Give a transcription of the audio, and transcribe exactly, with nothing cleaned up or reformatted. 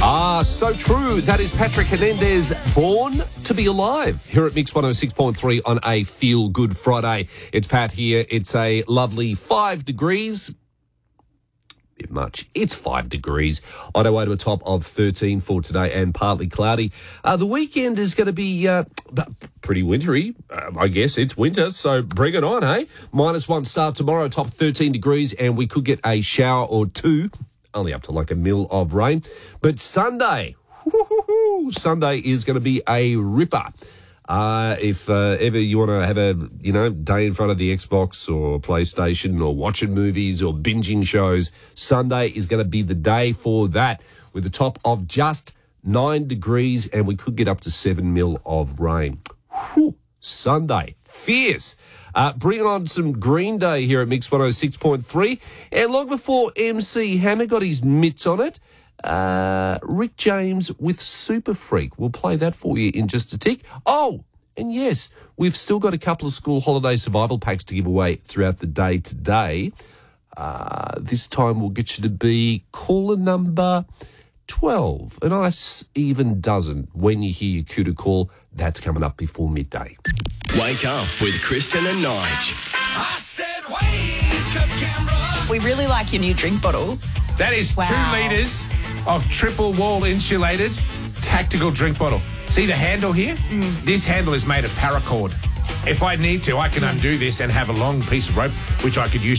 Ah, so true. That is Patrick Hernandez, Born to be Alive, here at Mix one oh six point three on a Feel Good Friday. It's Pat here. It's a lovely five degrees. Bit much. It's five degrees on our way to a top of thirteen for today and partly cloudy. Uh, the weekend is going to be uh, pretty wintry. Uh, I guess it's winter, so bring it on, hey? Minus one start tomorrow, top thirteen degrees, and we could get a shower or two. Only up to like a mil of rain. But Sunday, whoo-hoo-hoo, Sunday is going to be a ripper. Uh, if uh, ever you want to have a, you know, day in front of the Xbox or PlayStation or watching movies or binging shows, Sunday is going to be the day for that, with a top of just nine degrees, and we could get up to seven mil of rain. Whew, Sunday, fierce. Uh, bringing on some Green Day here at Mix one oh six point three. And long before M C Hammer got his mitts on it, uh, Rick James with Super Freak. We'll play that for you in just a tick. Oh, and yes, we've still got a couple of school holiday survival packs to give away throughout the day today. Uh, this time we'll get you to be caller number twelve. A nice even dozen when you hear your cue to call. That's coming up before midday. Wake up with Kristen and Nige. I said wake up, Canberra. We really like your new drink bottle. That is Wow. two litres of triple wall insulated tactical drink bottle. See the handle here? Mm. This handle is made of paracord. If I need to, I can undo this and have a long piece of rope, which I could use